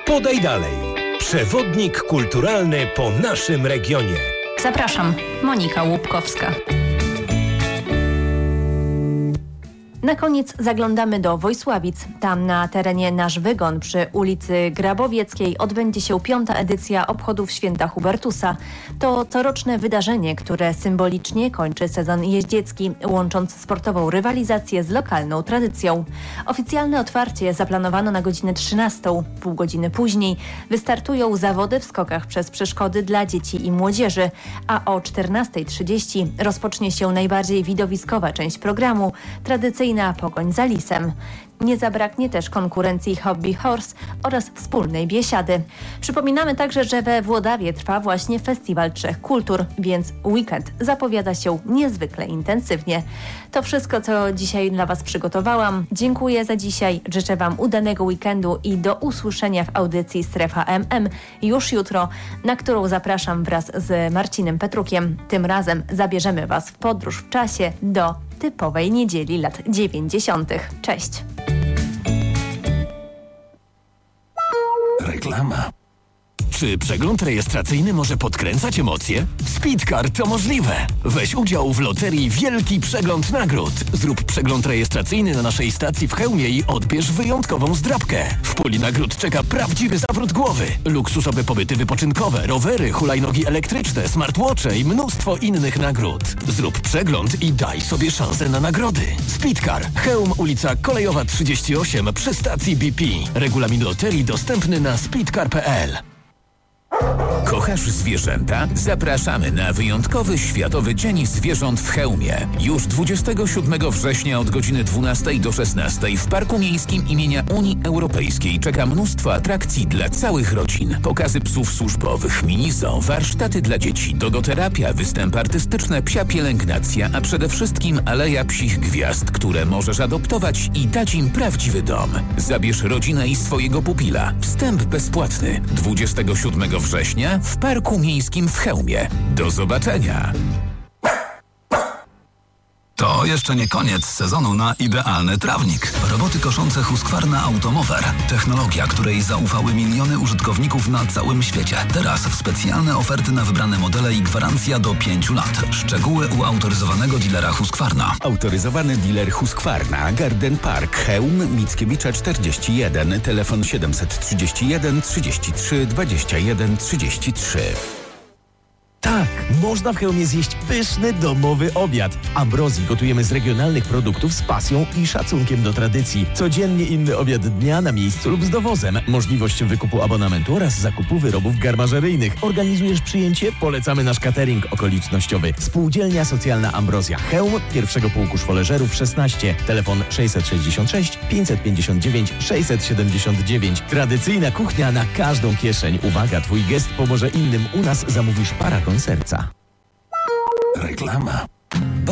Podaj dalej. Przewodnik kulturalny po naszym regionie. Zapraszam, Monika Łupkowska. Na koniec zaglądamy do Wojsławic. Tam na terenie Nasz Wygon przy ulicy Grabowieckiej odbędzie się 5. edycja obchodów Święta Hubertusa. To coroczne wydarzenie, które symbolicznie kończy sezon jeździecki, łącząc sportową rywalizację z lokalną tradycją. Oficjalne otwarcie zaplanowano na godzinę 13. Pół godziny później wystartują zawody w skokach przez przeszkody dla dzieci i młodzieży, a o 14:30 rozpocznie się najbardziej widowiskowa część programu, tradycyjna pogoń za lisem. Nie zabraknie też konkurencji Hobby Horse oraz wspólnej biesiady. Przypominamy także, że we Włodawie trwa właśnie Festiwal Trzech Kultur, więc weekend zapowiada się niezwykle intensywnie. To wszystko, co dzisiaj dla Was przygotowałam. Dziękuję za dzisiaj, życzę Wam udanego weekendu i do usłyszenia w audycji Strefa MM już jutro, na którą zapraszam wraz z Marcinem Petrukiem. Tym razem zabierzemy Was w podróż w czasie do typowej niedzieli lat 90. Cześć! Reklama. Czy przegląd rejestracyjny może podkręcać emocje? W Speedcar to możliwe. Weź udział w loterii Wielki Przegląd Nagród. Zrób przegląd rejestracyjny na naszej stacji w Chełmie i odbierz wyjątkową zdrabkę. W puli nagród czeka prawdziwy zawrót głowy. Luksusowe pobyty wypoczynkowe, rowery, hulajnogi elektryczne, smartwatche i mnóstwo innych nagród. Zrób przegląd i daj sobie szansę na nagrody. Speedcar. Chełm, ulica Kolejowa 38 przy stacji BP. Regulamin loterii dostępny na speedcar.pl. Kochasz zwierzęta? Zapraszamy na wyjątkowy Światowy Dzień Zwierząt w Chełmie. Już 27 września od godziny 12 do 16 w Parku Miejskim imienia Unii Europejskiej czeka mnóstwo atrakcji dla całych rodzin. Pokazy psów służbowych, mini-zoo, warsztaty dla dzieci, dogoterapia, występy artystyczne, psia pielęgnacja, a przede wszystkim Aleja Psich Gwiazd, które możesz adoptować i dać im prawdziwy dom. Zabierz rodzinę i swojego pupila. Wstęp bezpłatny. 27 września w Parku Miejskim w Chełmie. Do zobaczenia! To jeszcze nie koniec sezonu na idealny trawnik. Roboty koszące Husqvarna Automower. Technologia, której zaufały miliony użytkowników na całym świecie. Teraz specjalne oferty na wybrane modele i gwarancja do 5 lat. Szczegóły u autoryzowanego dealera Husqvarna. Autoryzowany dealer Husqvarna, Garden Park, Chełm, Mickiewicza 41, telefon 731 33 21 33. Tak, można w Chełmie zjeść pyszny, domowy obiad. W Ambrozji gotujemy z regionalnych produktów z pasją i szacunkiem do tradycji. Codziennie inny obiad dnia na miejscu lub z dowozem. Możliwość wykupu abonamentu oraz zakupu wyrobów garmażeryjnych. Organizujesz przyjęcie? Polecamy nasz catering okolicznościowy. Spółdzielnia Socjalna Ambrozja Chełm, pierwszego pułku szwoleżerów 16. Telefon 666 559 679. Tradycyjna kuchnia na każdą kieszeń. Uwaga, Twój gest pomoże innym. U nas zamówisz paragon serca. Reklama.